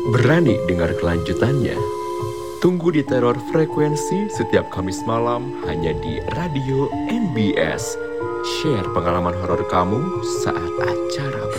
Berani dengar kelanjutannya? Tunggu di Teror Frekuensi setiap Kamis malam hanya di Radio NBS. Share pengalaman horor kamu saat acara